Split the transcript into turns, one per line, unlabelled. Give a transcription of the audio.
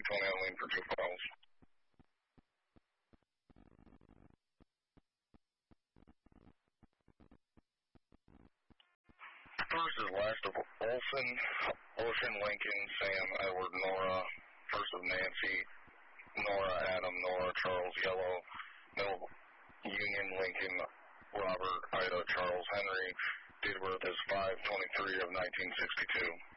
320 on lean for 2 miles. First is last of Olson, Ocean, Lincoln, Sam, Edward, Nora. First of Nancy, Nora, Adam, Nora, Charles, Yellow. Middle, Union, Lincoln, Robert, Ida, Charles, Henry. Date of birth is 5/23 of 1962.